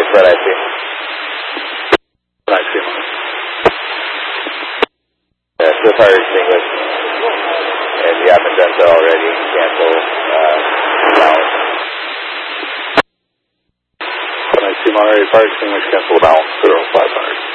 Red IC. Red IC. Yeah, so fire extinguished. And you haven't done so already. Cancel balance. Red IC Monterey, fire extinguished, cancel balance, 0500.